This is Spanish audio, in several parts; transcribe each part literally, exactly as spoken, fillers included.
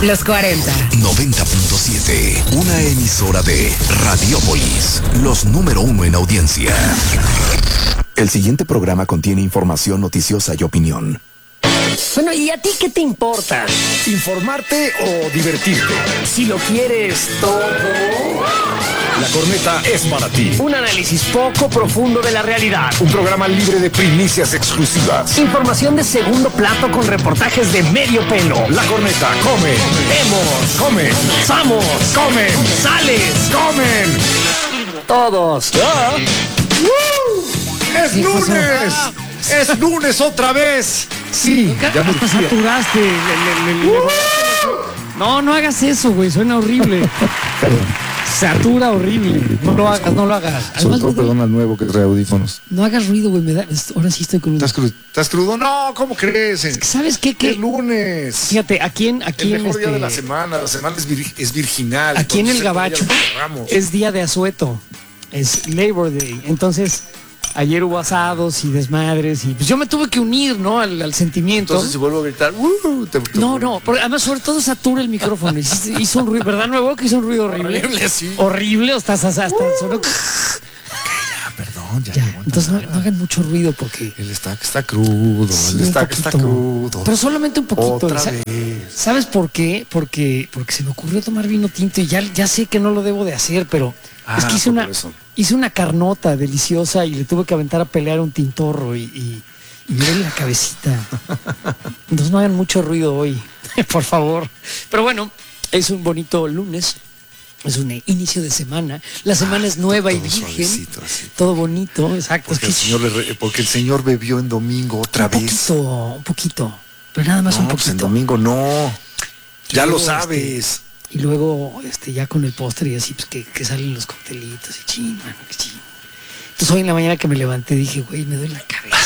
Los cuarenta. noventa punto siete. Una emisora de Radiópolis. Los número uno en audiencia. El siguiente programa contiene información noticiosa y opinión. Bueno, ¿y a ti qué te importa? ¿Informarte o divertirte? Si lo quieres todo. La corneta es para ti. Un análisis poco profundo de la realidad. Un programa libre de primicias exclusivas. Información de segundo plato con reportajes de medio pelo. La corneta come. Vemos. Come. Vamos. Comen. Sales. Comen. Todos. ¡Ah! ¡Es lunes! ¡Es lunes otra vez! Sí, ya me saturaste. Le, le, le, le... No, no hagas eso, güey. Suena horrible. Satura horrible. No lo hagas, no lo hagas. Sobre todo, perdón al nuevo que trae audífonos. No hagas ruido, güey. Me da... Ahora sí estoy crudo. ¿Estás crudo? ¿Estás crudo? No, ¿cómo crees? ¿Sabes qué? ¿Qué? Es lunes. Fíjate, aquí en... Aquí el mejor en día este... de la semana. La semana es, vir... es virginal. Aquí en el Gabacho es día de asueto. Es Labor Day. Entonces... Ayer hubo asados y desmadres y pues yo me tuve que unir, ¿no? Al, al sentimiento. Entonces si vuelvo a gritar, uh, te, te no, no, porque además sobre todo satura el micrófono. Hizo, hizo un ruido, ¿verdad, nuevo? Que hizo un ruido horrible. Horrible, sí. Horrible, hasta hasta, hasta uh. sonó. Ok, ya, perdón, ya. ya entonces no, no hagan mucho ruido porque. Él está, está crudo, sí, él está, está crudo. Pero solamente un poquito. Otra ¿sabes? vez. ¿Sabes por qué? Porque, porque se me ocurrió tomar vino tinto y ya, ya sé que no lo debo de hacer, pero ah, es que hice una. Hice una carnota deliciosa y le tuve que aventar a pelear un tintorro y, y, y me duele la cabecita. Entonces no hagan mucho ruido hoy, por favor. Pero bueno, es un bonito lunes. Es un inicio de semana. La semana ah, es nueva y virgen. Todo bonito, exacto. Porque, es que, el señor le, porque el señor bebió en domingo otra un vez. Un poquito, un poquito. Pero nada más no, un poquito. Pues en domingo no. Ya luego, lo sabes. Este, y luego, este, ya con el postre y así, pues que, que salen los coctelitos y ching, mano, que ching. Entonces hoy en la mañana que me levanté dije, güey, me duele la cabeza.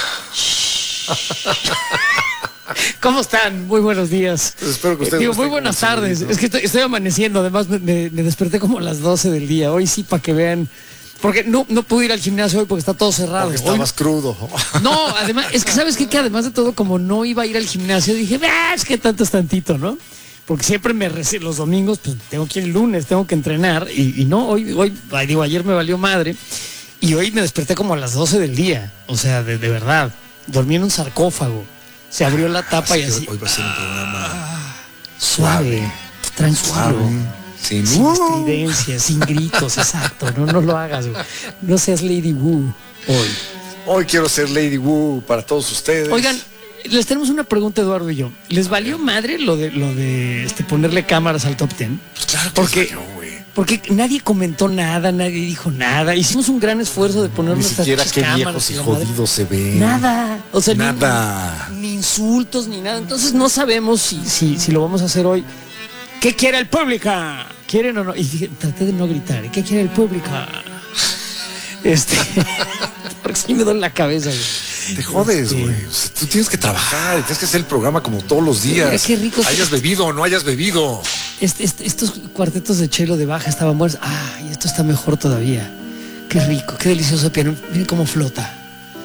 ¿Cómo están? Muy buenos días. Pues espero que ustedes Digo, muy buenas tardes. ¿no? Es que estoy, estoy amaneciendo, además me, me, me desperté como a las doce del día. Hoy sí, para que vean. Porque no, no pude ir al gimnasio hoy porque está todo cerrado. Porque estabas hoy, crudo. No, además, es que sabes qué? Que además de todo, como no iba a ir al gimnasio, dije, ah, es que tanto es tantito, ¿no? Porque siempre me recibo los domingos, pues tengo que ir el lunes, tengo que entrenar. Y, y no, hoy, hoy, digo, ayer me valió madre. Y hoy me desperté como a las doce del día. O sea, de, de verdad. Dormí en un sarcófago. Se abrió la tapa ah, y así. Hoy va a ser un programa ah, suave, suave, tranquilo. Suave. Sin, sin estridencia, sin gritos, exacto. No, no lo hagas, güey. No seas Lady Wu hoy. Hoy quiero ser Lady Wu para todos ustedes. Oigan, les tenemos una pregunta, Eduardo y yo. ¿Les valió madre lo de lo de este, ponerle cámaras al top ten? Pues claro que porque, valió, güey. Porque nadie comentó nada, nadie dijo nada. Hicimos un gran esfuerzo de poner ni nuestras siquiera qué cámaras. Viejos y jodidos se ven. Nada. O sea, nada. Ni, ni insultos, ni nada. Entonces no sabemos si, si, si lo vamos a hacer hoy. ¿Qué quiere el público? ¿Quieren o no? Y dije, traté de no gritar. ¿Qué quiere el público? Este. Porque sí me duele la cabeza, güey. Te jodes, güey. Este... O sea, tú tienes que trabajar, tienes que hacer el programa como todos los días. Mira, qué rico. Hayas bebido o no hayas bebido. Este, este, estos cuartetos de chelo de baja estaban buenos. Ah, y esto está mejor todavía. Qué rico, qué delicioso piano. Miren cómo flota.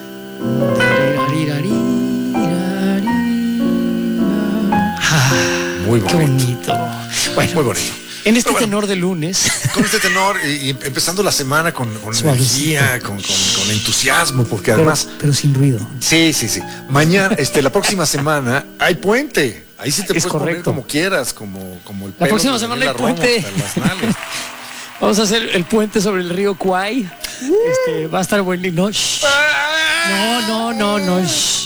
Ah, muy bonito. Qué bonito. Bueno, muy bonito. En este bueno, tenor de lunes. Con este tenor y, y empezando la semana con, con energía, con, con, con entusiasmo, porque pero, además. Pero sin ruido. Sí, sí, sí. Mañana, este, la próxima semana hay puente. Ahí sí te es puedes correcto. poner como quieras, como, como el La próxima semana hay puente. Vamos a hacer el puente sobre el río Kwai. Uh. Este, va a estar bueno. No, no, no, no, no.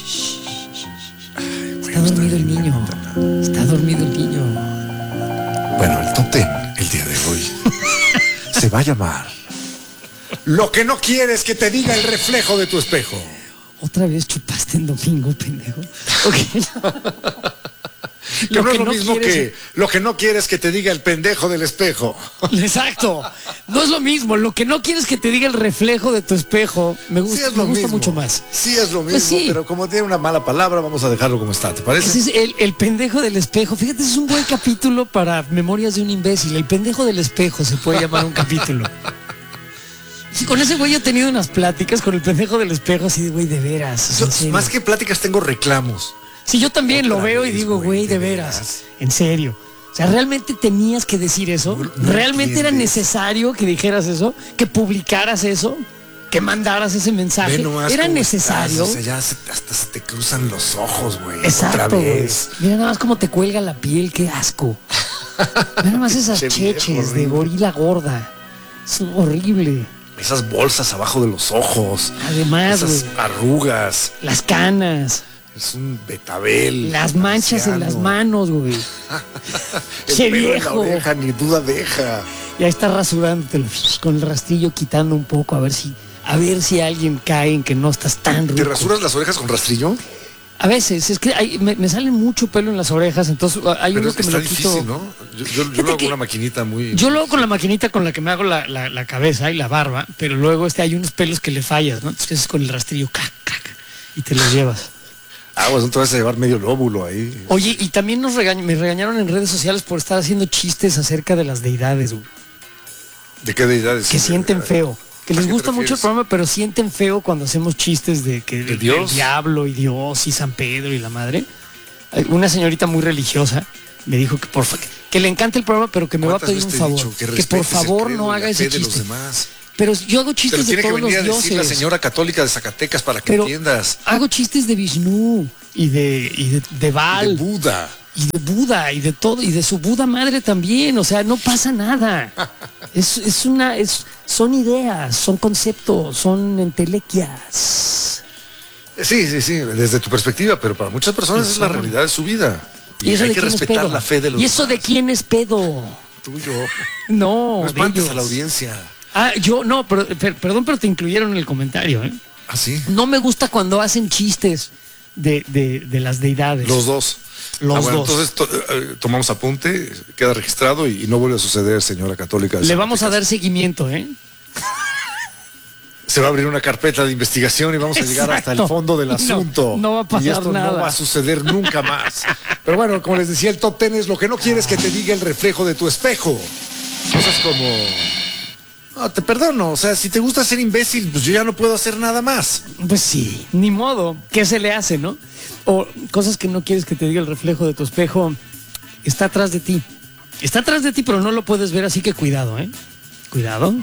Está dormido el niño. Está dormido el niño. Bueno, el top ten, el día de hoy, se va a llamar Lo que no quieres que te diga el reflejo de tu espejo. ¿Otra vez chupaste en domingo, pendejo? Okay. Que lo no que es lo no mismo quieres... que lo que no quieres que te diga el pendejo del espejo. Exacto. No es lo mismo. Lo que no quieres que te diga el reflejo de tu espejo. Me gusta, sí es lo me gusta mismo. mucho más. Sí es lo mismo, pues sí. Pero como tiene una mala palabra, vamos a dejarlo como está. ¿Te parece? Ese es el, el pendejo del espejo. Fíjate, es un buen capítulo para Memorias de un imbécil. El pendejo del espejo se puede llamar un capítulo. Sí, con ese güey he tenido unas pláticas con el pendejo del espejo, así de güey, de veras. Yo, más que pláticas tengo reclamos. Sí, yo también Otra lo veo vez, y digo, güey, de, de veras. veras. En serio. O sea, ¿realmente tenías que decir eso? No, no ¿Realmente era entiendes. necesario que dijeras eso? ¿Que publicaras eso? ¿Que mandaras ese mensaje? Ve nomás ¿Era cómo necesario? estás, o sea, ya se- hasta se te cruzan los ojos, güey. Exacto, Otra güey. vez. Mira nada más cómo te cuelga la piel, qué asco. Mira nada más esas Che, viejo, cheches de horrible. gorila gorda. Es horrible. Esas bolsas abajo de los ojos. Además, Esas güey, arrugas. las canas, Es un betabel. las manchas en las anciano. manos, güey. El Che pelo en la viejo. oreja, ni duda deja. Ya está rasurándotelo con el rastrillo, quitando un poco, a ver si, a ver si alguien cae en que no estás tan rico. ¿Te rasuras las orejas con rastrillo? A veces, es que hay- me, me sale mucho pelo en las orejas, entonces hay Pero uno es que que me está lo quito. difícil, ¿no? Yo, yo, yo Fíjate lo hago que- con una maquinita muy... Yo lo hago con la maquinita con la que me hago la, la- la cabeza y la barba, pero luego este hay unos pelos que le fallas, ¿no? Entonces es con el rastrillo, cac, cac, y te los llevas. Ah, pues no te vas a llevar medio lóbulo ahí. Oye, y también nos regañ- me regañaron en redes sociales por estar haciendo chistes acerca de las deidades, güey, ¿De qué deidades? que sienten feo. Que ¿A les qué te gusta mucho el refieres? programa, pero sienten feo cuando hacemos chistes de que ¿De del- Dios? del diablo y Dios y San Pedro y la madre. Hay Una señorita muy religiosa me dijo que por fa- que le encanta el programa, pero que me va a ¿Cuántas pedir un veces te he favor, dicho que por respetes el favor credo no y haga la ese fe de los chiste. demás? Pero yo hago Te lo chistes de tiene que todos los venir a decir la dioses. señora católica de Zacatecas para que Pero entiendas. hago chistes de Vishnu y de, y de, de Baal De Buda. y de Buda y de todo y de su Buda madre también. O sea, no pasa nada. Es, es una, es, son ideas, son conceptos, son entelequias. Sí, sí, sí, desde tu perspectiva, pero para muchas personas es la realidad de su vida. Y, eso hay de que quién es respetar pedo? la fe de los ¿Y eso de demás. quién es pedo? Tuyo. No, No de espantes ellos. a la audiencia. Ah, yo no, pero, per- perdón, pero te incluyeron en el comentario, ¿eh? ¿Ah, sí? No me gusta cuando hacen chistes de, de, de las deidades. Los dos. Los Ah, bueno, dos. entonces to- eh, tomamos apunte, queda registrado y, y no vuelve a suceder, señora católica. de Le vamos a Zacatecas. dar seguimiento, ¿eh? Se va a abrir una carpeta de investigación y vamos a llegar hasta el Exacto. fondo del No, asunto. no va a pasar y esto nada. no va a suceder nunca más. Pero bueno, como les decía, el top ten es lo que no quieres que te diga el reflejo de tu espejo. Cosas como... No, te perdono, o sea, si te gusta ser imbécil, pues yo ya no puedo hacer nada más. Pues sí, ni modo. ¿Qué se le hace, no? O cosas que no quieres que te diga el reflejo de tu espejo. Está atrás de ti. Está atrás de ti, pero no lo puedes ver, así que cuidado, ¿eh? Cuidado.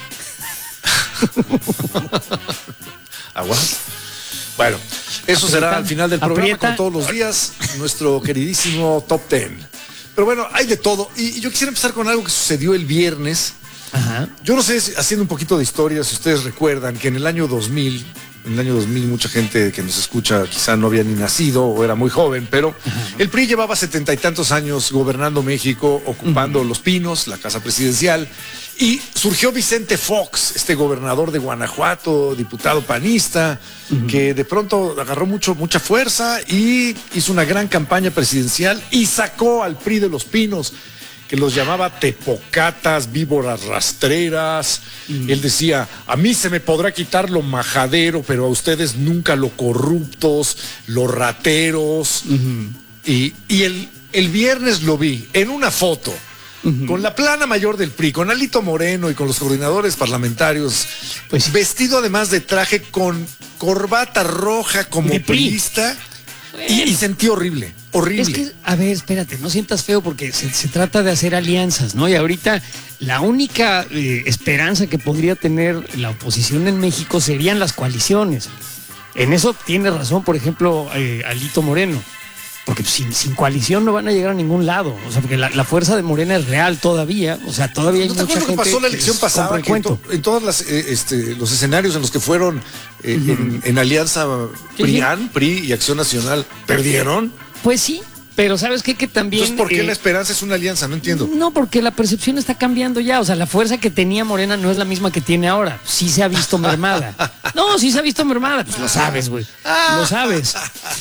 Aguas. Bueno, eso será al final del programa, Aprieta. como todos los días, nuestro queridísimo top ten. Pero bueno, hay de todo. Y yo quisiera empezar con algo que sucedió el viernes. Ajá. Yo no sé, si- haciendo un poquito de historia, si ustedes recuerdan que en el año dos mil, en el año dos mil mucha gente que nos escucha quizá no había ni nacido o era muy joven, pero el P R I llevaba setenta y tantos años gobernando México, ocupando Los Pinos, la casa presidencial, y surgió Vicente Fox, este gobernador de Guanajuato, diputado panista, que de pronto agarró mucho, mucha fuerza y hizo una gran campaña presidencial y sacó al P R I de Los Pinos, que los llamaba tepocatas, víboras rastreras. Él decía, a mí se me podrá quitar lo majadero, pero a ustedes nunca lo corruptos, los rateros. Y, y el, el viernes lo vi en una foto. Con la plana mayor del P R I, con Alito Moreno y con los coordinadores parlamentarios, Pues- vestido además de traje con corbata roja como De P R I. priista, y, y sentí horrible, horrible. Es que, a ver, espérate, no sientas feo porque se, se trata de hacer alianzas, ¿no? Y ahorita la única eh, esperanza que podría tener la oposición en México serían las coaliciones. En eso tiene razón, por ejemplo, eh, Alito Moreno. Porque sin, sin coalición no van a llegar a ningún lado. O sea, porque la, la fuerza de Morena es real todavía. O sea, todavía hay ¿No te mucha acuerdas lo gente que pasó la elección les pasada? compra el Que en, cuento. to- en todos las, eh, este, los escenarios en los que fueron eh, en, en alianza Sí, PRIAN, P R I y Acción Nacional, ¿perdieron? Pues sí, pero ¿sabes qué? Que también... Entonces, ¿por qué eh, la esperanza es una alianza? No entiendo. No, porque la percepción está cambiando ya. O sea, la fuerza que tenía Morena no es la misma que tiene ahora. Sí se ha visto mermada. No, sí se ha visto mermada. Pues lo sabes, güey. Lo sabes.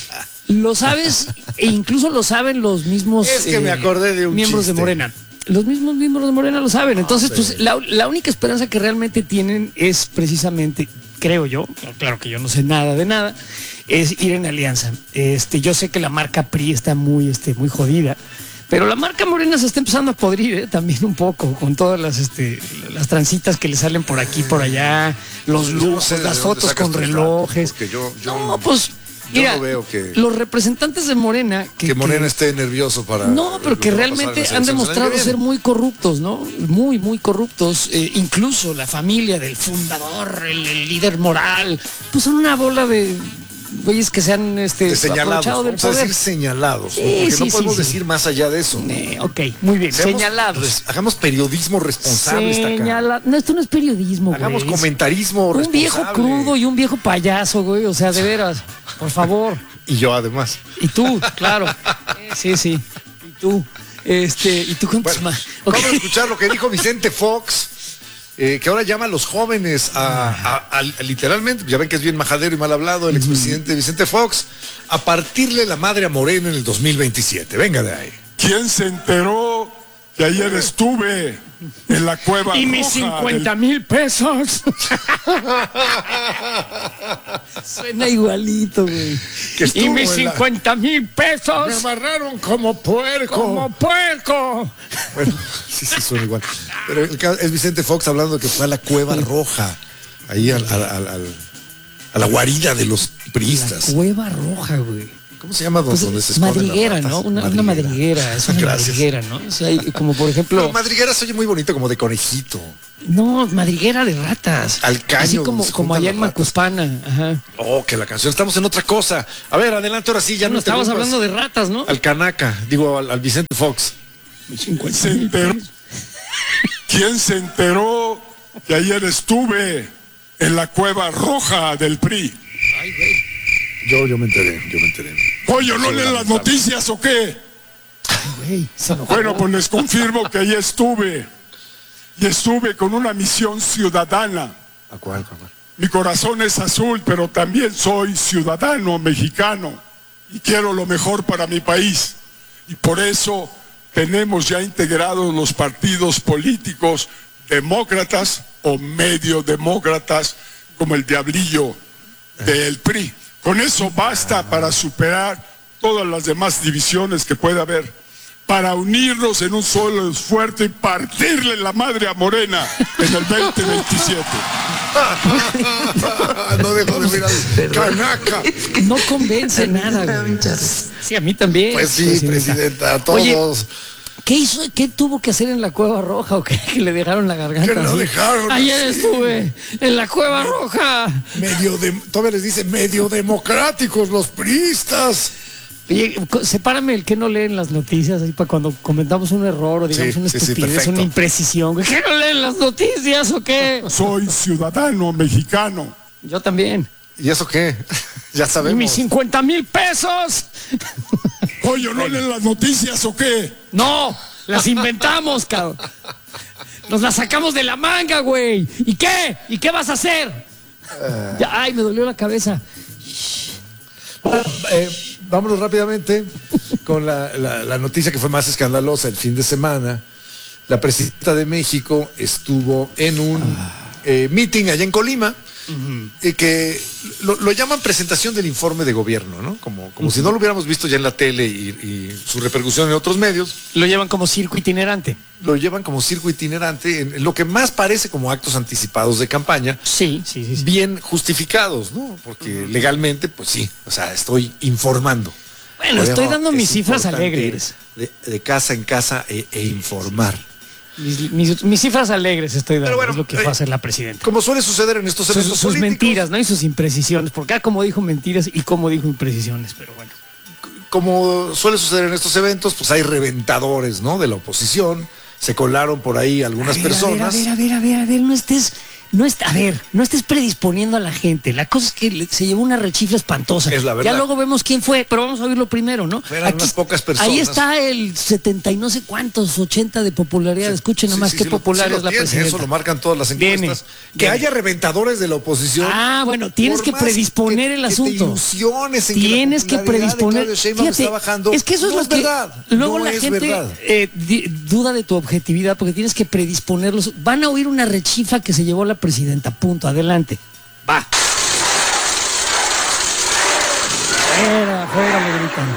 Lo sabes e incluso lo saben los mismos Es que me acordé de un miembros chiste. de Morena. Los mismos miembros de Morena lo saben. Entonces, pues la, la única esperanza que realmente tienen es precisamente, creo yo, claro que yo no sé nada de nada, es ir en alianza. Este, yo sé que la marca P R I está muy, este, muy jodida. Pero la marca Morena se está empezando a podrir, ¿eh? También un poco, con todas las, este, las transitas que le salen por aquí, por allá, los Yo no lujos, sé de las dónde fotos sacas con tus relojes. datos, porque yo- yo no, no- pues Yo Mira, no veo que, los representantes de Morena... que, que Morena que, esté nervioso para... No, pero que realmente han demostrado ser muy corruptos, ¿no? Muy, muy corruptos. Eh, incluso la familia del fundador, el, el líder moral, pues son una bola de... güeyes que se han este, aprovechado del poder. Vamos a decir señalados, sí, ¿no? Porque sí, no podemos sí, decir sí. más allá de eso. Eh, ok, muy bien, Seamos, señalados. Res, hagamos periodismo responsable. Señala... No, esto no es periodismo, hagamos güey. comentarismo un responsable. Un viejo crudo y un viejo payaso, güey, o sea, de veras, por favor. Y yo además. Y tú, claro. Sí, sí. Y tú. Este, y tú con bueno, tus manos. Okay. Vamos a escuchar lo que dijo Vicente Fox. Eh, que ahora llama a los jóvenes a, a, a, a literalmente, ya ven que es bien majadero y mal hablado el expresidente Vicente Fox, a partirle la madre a Morena en el dos mil veintisiete. Venga de ahí. ¿Quién se enteró que ayer estuve en la cueva y mis cincuenta mil pesos? Suena igualito, güey. Y mis cincuenta mil pesos. Me amarraron como puerco. Como puerco. Bueno, sí, sí, suena igual. Pero el caso es Vicente Fox hablando de que fue a la cueva roja, ahí al, al, al, al, a la guarida de los priistas. La cueva roja, güey. ¿Cómo se llama pues donde se esconden madriguera, las ratas? ¿no? Una madriguera, una madriguera es una Gracias. madriguera, ¿no? O sea, como por ejemplo... Pero madriguera se oye muy bonito, como de conejito. No, madriguera de ratas. Al caño. Así como, como allá en Macuspana. Ajá. Oh, que la canción. Estamos en otra cosa. A ver, adelante, ahora sí, ya no, no estamos hablando de ratas, ¿no? Al Canaca, digo, al, al Vicente Fox. Se enteró. ¿Quién se enteró que ayer estuve en la cueva roja del P R I? Ay, güey. Yo, yo me enteré, yo me enteré. Oye, ¿no leen las noticias o qué? Ay, güey, bueno, pues les confirmo que ahí estuve. Y estuve con una misión ciudadana. ¿A cuál, cuál? Mi corazón es azul, pero también soy ciudadano mexicano. Y quiero lo mejor para mi país. Y por eso tenemos ya integrados los partidos políticos demócratas o medio demócratas, como el diablillo del P R I. Con eso basta para superar todas las demás divisiones que pueda haber, para unirnos en un solo esfuerzo y partirle la madre a Morena en el veinte veintisiete. No dejo de mirar al Canaca. No convence nada, güey. Sí, a mí también. Pues sí, presidenta, presidenta a todos. Oye, ¿qué hizo? ¿Qué tuvo que hacer en la Cueva Roja o qué? Que le dejaron la garganta. Que lo así. dejaron. Ayer estuve en la Cueva Roja. Medio de, todavía les dice medio democráticos los priistas. Oye, sepárame el que no leen las noticias ahí para cuando comentamos un error o digamos sí, una sí, estupidez, sí, una imprecisión. ¿Qué no leen las noticias o qué? Soy ciudadano mexicano. Yo también. ¿Y eso qué? Ya sabemos. ¿Y mis cincuenta mil pesos? Oye, ¿no leen las noticias o qué? No, las inventamos, cabrón. Nos las sacamos de la manga, güey. ¿Y qué? ¿Y qué vas a hacer? Uh... Ya, ay, me dolió la cabeza. Eh, vámonos rápidamente con la, la, la noticia que fue más escandalosa el fin de semana. La presidenta de México estuvo en un eh, meeting allá en Colima. Uh-huh. Y que lo, lo llaman presentación del informe de gobierno, ¿no? Como, como uh-huh. si no lo hubiéramos visto ya en la tele y, y su repercusión en otros medios. Lo llevan como circo itinerante. Lo llevan como circo itinerante, en, en lo que más parece como actos anticipados de campaña. Sí, sí, sí. sí. Bien justificados, ¿no? Porque uh-huh. legalmente, pues sí, o sea, estoy informando. Bueno, Pero estoy dando mis cifras alegres. De, de casa en casa e, e informar. Mis, mis, mis cifras alegres estoy dando, bueno, es lo que eh, va a hacer la presidenta. Como suele suceder en estos eventos sus, sus mentiras, ¿no? Y sus imprecisiones, porque ah, como dijo mentiras y como dijo imprecisiones, pero bueno. Como suele suceder en estos eventos, pues hay reventadores, ¿no? De la oposición, se colaron por ahí algunas a ver, personas. A ver, a ver, a ver, a ver, no estés... No est- a ver, no estés predisponiendo a la gente. La cosa es que le- se llevó una rechifla espantosa. Es la verdad. Ya luego vemos quién fue, pero vamos a oírlo primero, ¿no? Eran unas pocas personas. Ahí está el setenta y no sé cuántos, ochenta de popularidad. Sí, Escuchen nada más sí, qué sí, popular sí es la tiene, presidenta. Eso lo marcan todas las encuestas. Viene, que viene. haya reventadores de la oposición. Ah, bueno, tienes que predisponer que, el que asunto. Te ilusiones en tienes que, que predisponer. Fíjate, está bajando. Es que eso no es lo que verdad. luego no la es gente eh, di, duda de tu objetividad porque tienes que predisponerlos. Van a oír una rechifla que se llevó la presidenta. Punto. Adelante. Va. Fuera, fuera, me gritan.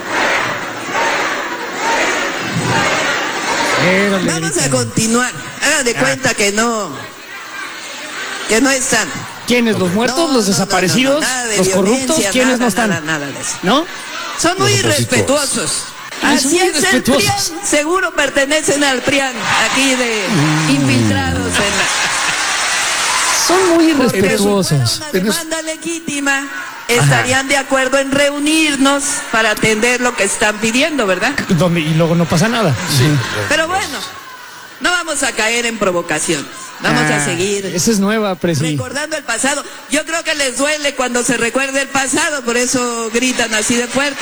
Fuera, Vamos gritan. a continuar. Hagan de ah. cuenta que no, que no están. ¿Quiénes? ¿Los muertos? No, ¿Los no, desaparecidos? no, no, nada de ¿Los corruptos? violencia, ¿Quiénes nada, no están? Nada, nada de eso. ¿No? Son muy Los opositores. irrespetuosos. Ay, Así son muy es el irrespetuosos. PRIAN. Seguro pertenecen al PRIAN, aquí de infiltrados en la... Son muy Porque si irrespetuosos. fuera una demanda legítima, estarían de acuerdo en reunirnos para atender lo que están pidiendo, ¿verdad? Donde, y luego no pasa nada. Pero bueno, no vamos a caer en provocación. Vamos Ah, a seguir Esa es nueva, Presi. recordando el pasado. Yo creo que les duele cuando se recuerda el pasado, por eso gritan así de fuerte.